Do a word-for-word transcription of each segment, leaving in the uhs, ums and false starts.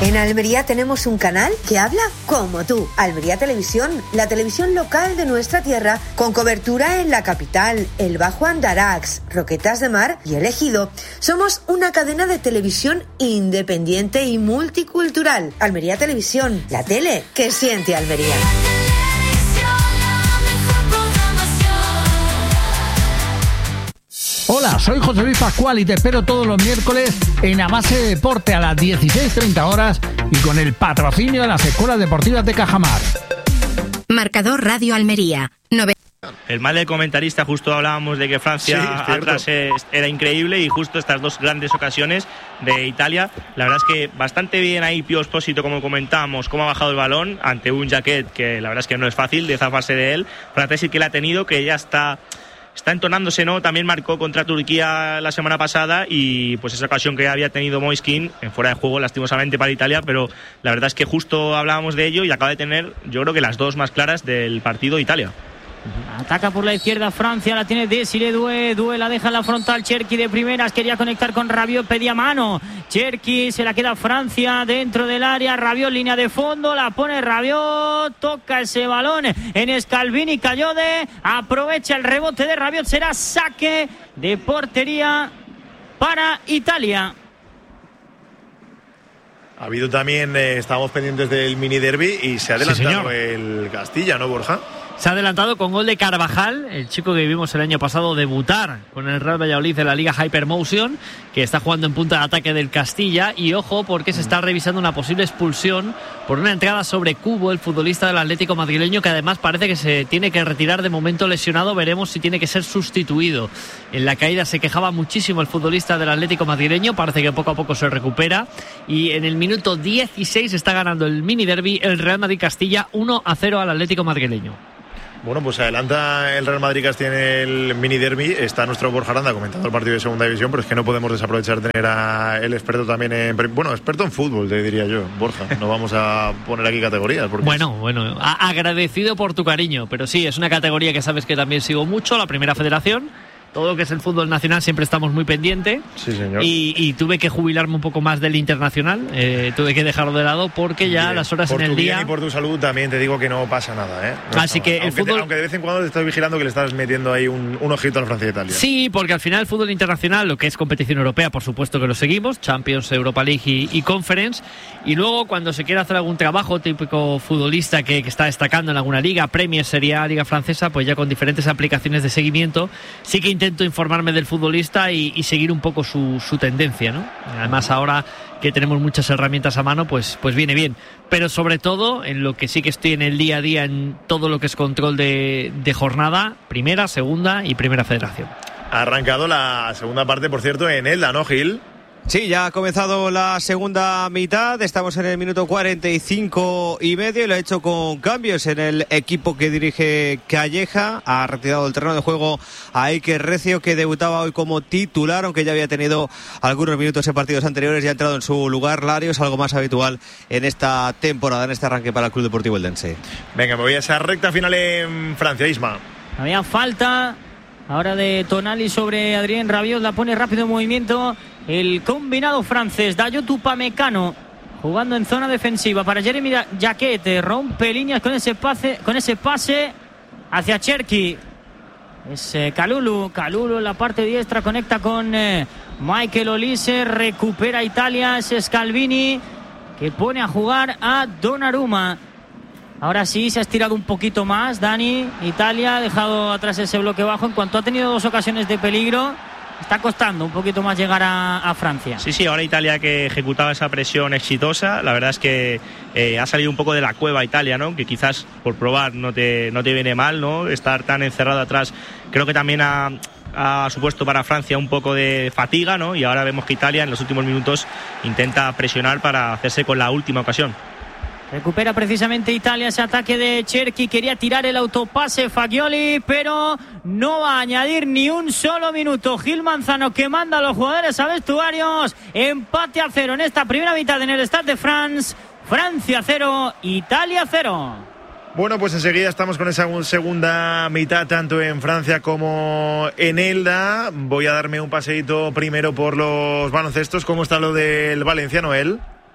En Almería tenemos un canal que habla como tú. Almería Televisión, la televisión local de nuestra tierra, con cobertura en la capital, el Bajo Andarax, Roquetas de Mar y El Ejido. Somos una cadena de televisión independiente y multicultural. Almería Televisión, la tele que siente Almería. Hola, soy José Luis Pascual y te espero todos los miércoles en Amase Deporte a las dieciséis treinta horas y con el patrocinio de las Escuelas Deportivas de Cajamar. Marcador Radio Almería. Nove... El mal del comentarista, justo hablábamos de que Francia sí, atrás era increíble y justo estas dos grandes ocasiones de Italia, la verdad es que bastante bien ahí Pío Espósito, como comentábamos, cómo ha bajado el balón ante un Jacquet que la verdad es que no es fácil de zafarse de él. Francés que la ha tenido, que ya está... Está entonándose, ¿no? También marcó contra Turquía la semana pasada y pues esa ocasión que había tenido Moiskin en fuera de juego lastimosamente para Italia, pero la verdad es que justo hablábamos de ello y acaba de tener, yo creo que las dos más claras del partido Italia. Ataca por la izquierda Francia, la tiene Desiré Doué, Doué la deja en la frontal, Cherki de primeras, quería conectar con Rabiot, pedía mano, Cherki, se la queda Francia dentro del área, Rabiot línea de fondo, la pone Rabiot, toca ese balón en Scalvini, Cayode, aprovecha el rebote de Rabiot, será saque de portería para Italia. Ha habido también, eh, estábamos pendientes del mini derby y se ha adelantado sí, el Castilla, ¿no, Borja? Se ha adelantado con gol de Carvajal, el chico que vimos el año pasado debutar con el Real Valladolid de la Liga Hypermotion, que está jugando en punta de ataque del Castilla. Y ojo, porque se está revisando una posible expulsión por una entrada sobre Cubo, el futbolista del Atlético madrileño, que además parece que se tiene que retirar de momento lesionado. Veremos si tiene que ser sustituido. En la caída se quejaba muchísimo el futbolista del Atlético madrileño, parece que poco a poco se recupera. Y en el minuto dieciséis está ganando el mini derby el Real Madrid-Castilla uno a cero al Atlético madrileño. Bueno, pues adelanta el Real Madrid Castilla en el mini derby. Está nuestro Borja Aranda comentando el partido de segunda división, pero es que no podemos desaprovechar tener a el experto también en... Bueno, experto en fútbol, te diría yo, Borja. No vamos a poner aquí categorías. Porque bueno, es... bueno, agradecido por tu cariño, pero sí, es una categoría que sabes que también sigo mucho, la Primera Federación. Todo lo que es el fútbol nacional siempre estamos muy pendientes. Sí, señor. Y, y tuve que jubilarme un poco más del internacional. Eh, tuve que dejarlo de lado porque ya bien, las horas en el día... Bien y por tu salud también te digo que no pasa nada, ¿eh? No Así que nada. el aunque, fútbol... te, aunque de vez en cuando te estoy vigilando que le estás metiendo ahí un, un ojito a la Francia y Italia. Sí, porque al final el fútbol internacional, lo que es competición europea, por supuesto que lo seguimos. Champions, Europa League y, y Conference. Y luego cuando se quiere hacer algún trabajo típico futbolista que, que está destacando en alguna liga, Premier, Serie A, Liga Francesa, pues ya con diferentes aplicaciones de seguimiento, sí que intento informarme del futbolista y, y seguir un poco su, su tendencia, ¿no? Además ahora que tenemos muchas herramientas a mano, pues, pues viene bien. Pero sobre todo, en lo que sí que estoy en el día a día, en todo lo que es control de, de jornada, primera, segunda y primera federación. Ha arrancado la segunda parte, por cierto, en Elda, ¿no, Gil? Sí, ya ha comenzado la segunda mitad, estamos en el minuto cuarenta y cinco y medio y lo ha hecho con cambios en el equipo que dirige Calleja. Ha retirado del terreno de juego a Iker Recio, que debutaba hoy como titular, aunque ya había tenido algunos minutos en partidos anteriores y ha entrado en su lugar Larios, algo más habitual en esta temporada, en este arranque para el Club Deportivo Eldense. Venga, me voy a esa recta final en Francia, Isma. Había falta ahora de Tonali sobre Adrien Rabiot, la pone rápido en movimiento el combinado francés. Dayot Upamecano jugando en zona defensiva para Jeremy Jacquet, rompe líneas con ese pase, con ese pase hacia Cherki. Es eh, Kalulu, Kalulu en la parte diestra, conecta con eh, Michael Olise, recupera Italia, es Scalvini que pone a jugar a Donnarumma. Ahora sí, se ha estirado un poquito más Dani. Italia ha dejado atrás ese bloque bajo. En cuanto ha tenido dos ocasiones de peligro, está costando un poquito más llegar a, a Francia. Sí, sí, ahora Italia, que ejecutaba esa presión exitosa, la verdad es que eh, ha salido un poco de la cueva Italia, ¿no? Que quizás por probar no te, no te viene mal, ¿no? Estar tan encerrado atrás, creo que también ha, ha supuesto para Francia un poco de fatiga, ¿no? Y ahora vemos que Italia en los últimos minutos intenta presionar para hacerse con la última ocasión. Recupera precisamente Italia ese ataque de Cherki, quería tirar el autopase Fagioli, pero no va a añadir ni un solo minuto. Gil Manzano, que manda a los jugadores a vestuarios. Empate a cero en esta primera mitad en el Stade de France. Francia cero, Italia cero. Bueno, pues enseguida estamos con esa segunda mitad, tanto en Francia como en Elda. Voy a darme un paseíto primero por los baloncestos. ¿Cómo está lo del Valencia, Noel?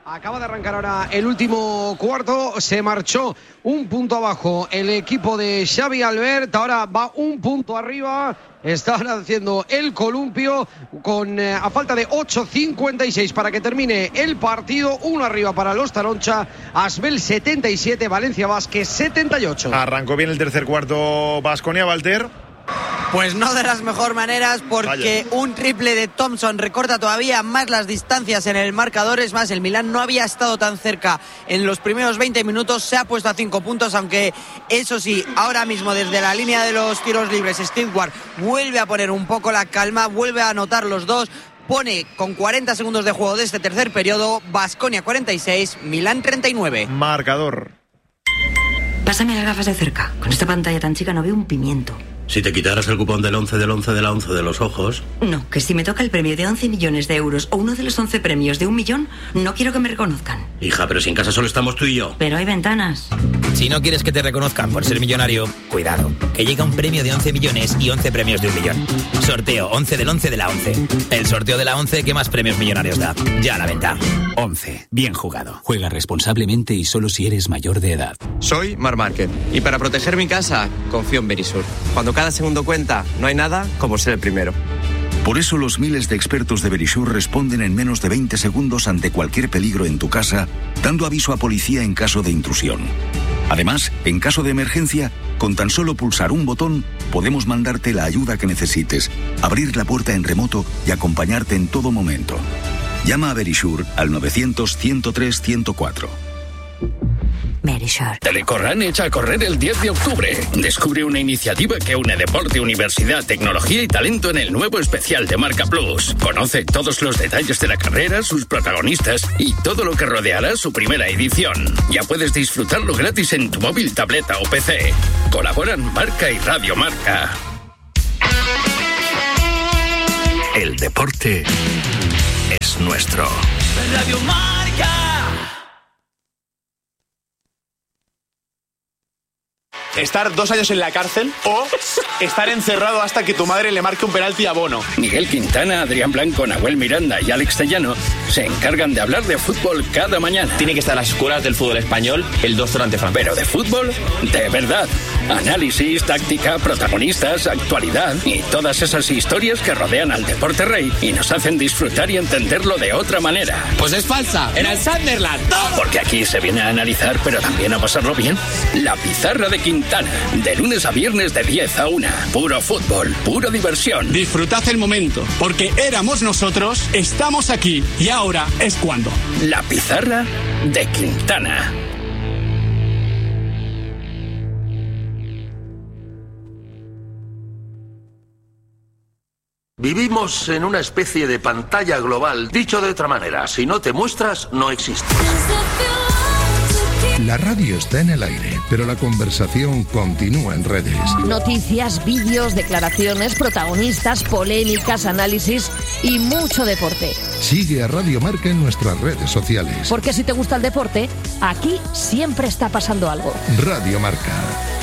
Acaba de arrancar ahora el último cuarto, se marchó un punto abajo el equipo de Xavi Albert, ahora va un punto arriba, están haciendo el columpio con eh, a falta de ocho cincuenta y seis para que termine el partido, uno arriba para los Taroncha, Asbel setenta y siete, Valencia Basket setenta y ocho. Arrancó bien el tercer cuarto Baskonia, Walter. Pues no de las mejor maneras, porque Vaya. un triple de Thompson recorta todavía más las distancias en el marcador. Es más, el Milán no había estado tan cerca en los primeros veinte minutos, se ha puesto a cinco puntos, aunque eso sí, ahora mismo desde la línea de los tiros libres Stewart vuelve a poner un poco la calma, vuelve a anotar los dos, pone con cuarenta segundos de juego de este tercer periodo, Baskonia cuarenta y seis, Milán treinta y nueve. Marcador. Pásame las gafas de cerca, con esta pantalla tan chica no veo un pimiento. Si te quitaras el cupón del once del once de la once de los ojos... No, que si me toca el premio de once millones de euros o uno de los once premios de un millón, no quiero que me reconozcan. Hija, pero si en casa solo estamos tú y yo. Pero hay ventanas. Si no quieres que te reconozcan por ser millonario, cuidado, que llega un premio de once millones y once premios de un millón. Sorteo once del once de la once. El sorteo de la once que más premios millonarios da. Ya a la venta. once. Bien jugado. Juega responsablemente y solo si eres mayor de edad. Soy Mar Márquez y para proteger mi casa confío en Verisur. Cuando cada segundo cuenta, no hay nada como ser el primero. Por eso los miles de expertos de Verisur responden en menos de veinte segundos ante cualquier peligro en tu casa, dando aviso a policía en caso de intrusión. Además, en caso de emergencia, con tan solo pulsar un botón, podemos mandarte la ayuda que necesites, abrir la puerta en remoto y acompañarte en todo momento. Llama a Verisur al novecientos, ciento tres, ciento cuatro. Verisur. Telecorran echa a correr el diez de octubre. Descubre una iniciativa que une deporte, universidad, tecnología y talento en el nuevo especial de Marca Plus. Conoce todos los detalles de la carrera, sus protagonistas y todo lo que rodeará su primera edición. Ya puedes disfrutarlo gratis en tu móvil, tableta o P C. Colaboran Marca y Radio Marca. El deporte es nuestro. Radio Marca. Estar dos años en la cárcel o estar encerrado hasta que tu madre le marque un penalti a Bono. Miguel Quintana, Adrián Blanco, Nahuel Miranda y Alex Tellano se encargan de hablar de fútbol cada mañana. Tiene que estar en las escuelas del fútbol español el doctor ante Francia. Pero de fútbol, de verdad. Análisis, táctica, protagonistas, actualidad y todas esas historias que rodean al deporte rey y nos hacen disfrutar y entenderlo de otra manera. Pues es falsa, en el Sunderland. ¡No! Porque aquí se viene a analizar, pero también a pasarlo bien. La pizarra de Quintana. De lunes a viernes de diez a una. Puro fútbol, pura diversión. Disfrutad el momento, porque éramos nosotros, estamos aquí y ahora es cuando. La pizarra de Quintana. Vivimos en una especie de pantalla global. Dicho de otra manera, si no te muestras, no existes. La radio está en el aire, pero la conversación continúa en redes. Noticias, vídeos, declaraciones, protagonistas, polémicas, análisis y mucho deporte. Sigue a Radio Marca en nuestras redes sociales. Porque si te gusta el deporte, aquí siempre está pasando algo. Radio Marca.